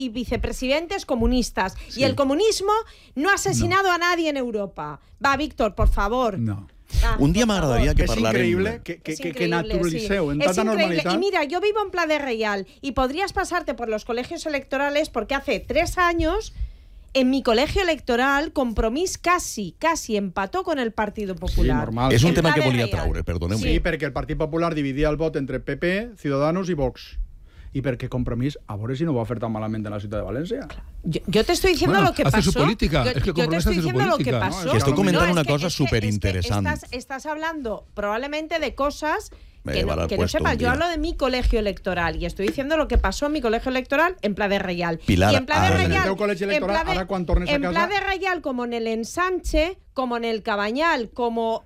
y vicepresidentes comunistas. Sí. Y el comunismo no ha asesinado a nadie en Europa. Va, Víctor, por favor. No. Un dia m'agradaria que parlarem... Que naturaliceu en tanta normalitat. Y mira, yo vivo en Pla de Reial y podrías pasarte por los colegios electorales porque hace 3 años en mi colegio electoral Compromís casi empató con el Partido Popular. Sí, normal. És un tema que volia traure, perdoneu-me. Sí, perquè el Partit Popular dividia el vot entre PP, Ciudadanos i Vox. Y perquè Compromís, a veure si no va fer tan malament en la ciutat de València. Yo te estoy diciendo lo que pasó. Hace su política. Yo te estoy diciendo lo que pasó. No, estoy comentando una cosa superinteresante. Estás hablando probablemente de cosas que no sepas. Yo hablo de mi colegio electoral y estoy diciendo lo que pasó en mi colegio electoral en Pla de Reial. Pilar, y en Pla de Reial, en Pla de Reial, como en el Ensanche, como en el Cabañal, como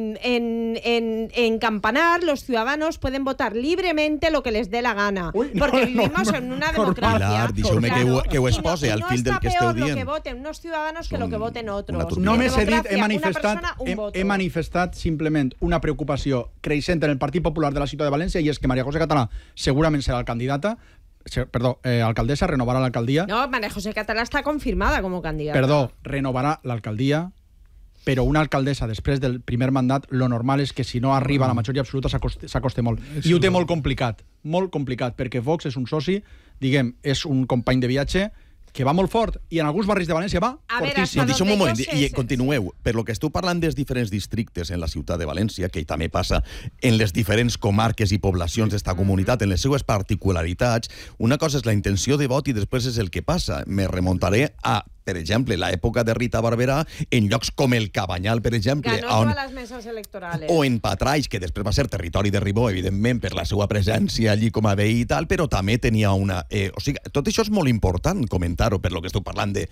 en Campanar, los ciudadanos pueden votar libremente lo que les dé la gana. Porque vivimos en una democracia. Pilar, deixeu-me que ho expose al fil del que esteu dient. No està peor lo que voten unos ciudadanos que lo que voten otros. Només he dit, he manifestat simplement una preocupació creixent en el Partit Popular de la ciutat de València i és que María José Català segurament serà candidata, alcaldessa, renovarà l'alcaldia. No, María José Català està confirmada com a candidata. Perdó, renovarà l'alcaldia, però una alcaldessa després del primer mandat, lo normal és que si no arriba a la majoria absoluta s'acoste molt. I ho té molt complicat, perquè Vox és un soci, diguem, és un company de viatge que va molt fort, i en alguns barris de València va fortíssim. Deixa'm un moment, i continueu. Per lo que esteu parlant dels diferents districtes en la ciutat de València, que també passa en les diferents comarques i poblacions d'esta comunitat, en les seues particularitats, una cosa és la intenció de vot i després és el que passa. Me remuntaré a, per exemple, l'època de Rita Barberà, en llocs com el Cabanyal, per exemple. Ganó totes les meses electorals. O en Patraix, que després va ser territori de Ribó, evidentment, per la seva presència allí com a veí i tal, però també tenia una... O sigui, tot això és molt important comentar-ho, per lo que esteu parlant de...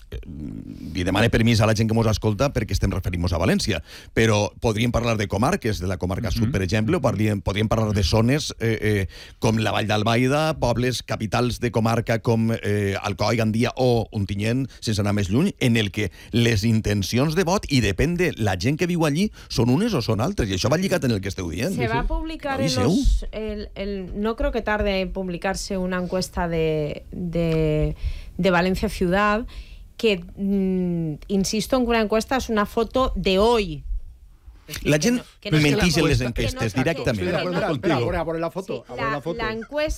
Li demane permís a la gent que mos escolta perquè estem referint-nos a València, però podríem parlar de comarques, de la comarca sud, per exemple, o podríem parlar de zones com la Vall d'Albaida, pobles capitals de comarca com Alcoi, Gandia o Ontinyent, sense anar més lluny, en el que les intencions de vot, i depèn de la gent que viu allí, són unes o són altres, i això va lligat en el que esteu dient. Se va a publicar no creo que tarde en publicarse una encuesta de Valencia Ciudad, que insisto en que una encuesta es una foto de hoy. La gent mentix en les enquestes directament. A veure la foto. La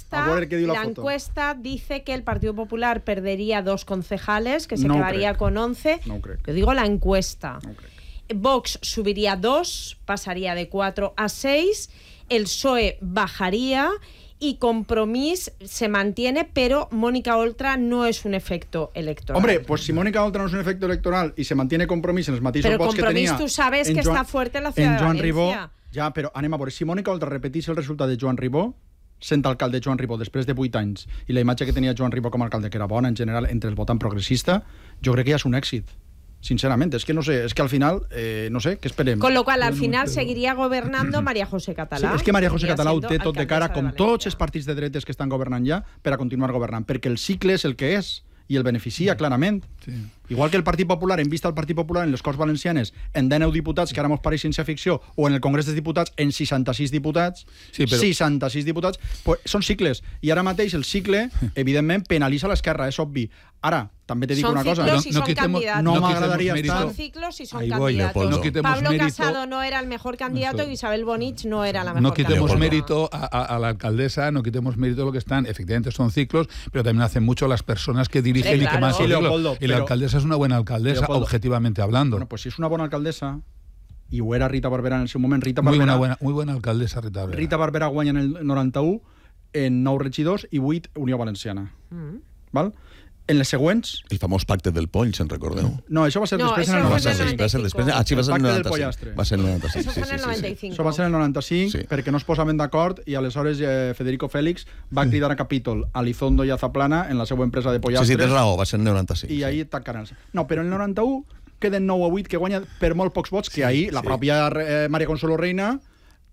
encuesta dice que el Partido Popular perdería 2 concejales, que se quedaría con 11. Yo digo la encuesta. Vox subiría 2, pasaría de 4 a 6. El PSOE bajaría y Compromís se mantiene, pero Mónica Oltra no es un efecto electoral. Hombre, pues si Mónica Oltra no es un efecto electoral y se mantiene Compromís en los matisos vots que tenia... Pero Compromís tú sabes que está fuerte en la ciudad de València. Ribó, ja, però anem a veure, si Mónica Oltra repetís el resultat de Joan Ribó, sent alcalde Joan Ribó després de 8 anys, i la imatge que tenia Joan Ribó com a alcalde, que era bona en general entre el votant progressista, jo crec que ja és un èxit. Sinceramente, es que no sé, es que al final, no sé, ¿qué esperem? Con lo cual, al final seguiría gobernando María José Català. Sí, és que María José Català ho té tot de cara, com tots els partits de dretes que estan governant ja, per a continuar governant, perquè el cicle és el que és, i el beneficia clarament. Sí. Igual que el Partit Popular, en vista del Partit Popular en les Corts Valencianes, en 19 diputats, que ara mos pareix ciència-ficció, o en el Congrés dels Diputats, en 66 diputats, sí, però... 66 diputats, pues són cicles. I ara mateix el cicle, evidentment, penalitza l'esquerra, és obvi. Ara, també te dic una cosa. No m'agradaria estar... Son ciclos y son candidatos. Pablo Casado no era el mejor candidato y Isabel Bonich no era la mejor candidata. No quitemos mérito a la alcaldesa, no quitemos mérito a lo que están. Efectivamente son ciclos, pero también hacen mucho las personas que dirigen y que más ciclos. Y la alcaldesa es una buena alcaldesa, objetivamente hablando. Bueno, pues si es una buena alcaldesa, i ho era Rita Barberà en el seu moment, Rita Barberà... Muy buena alcaldesa, Rita Barberà. Rita Barberà guanya en el 91, en 9 regidors i 8 Unió Valenciana. Val? En les següents... El famós pacte del Poll, se'n recordeu? No, això va ser després en el 95. Sí, va ser el 95. Va ser el 95. Això va ser el 95. Això va ser el 95, perquè no es posaven d'acord i aleshores Federico Félix va cridar a capítol a Lizondo i a Zaplana en la seva empresa de pollastres. Sí, tens raó, va ser el 95. I ahí tancaren. No, però en el 91 queden 9 a 8 que guanya per molt pocs vots, que ahir la pròpia María Consuelo Reina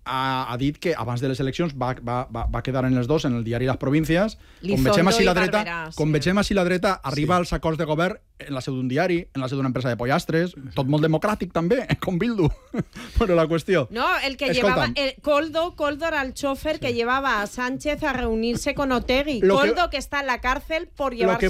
ha dit que abans de les eleccions va quedar en els dos, en el diari Les Províncies. Com vegem així la dreta arriba als acords de govern en la seu d'un diari, en la seu d'una empresa de pollastres, tot molt democràtic també, com Bildu. Però la qüestió... No, el que llevaba... Koldo era el chofer que llevaba a Sánchez a reunirse con Otegi. Koldo que está en la cárcel por llevarse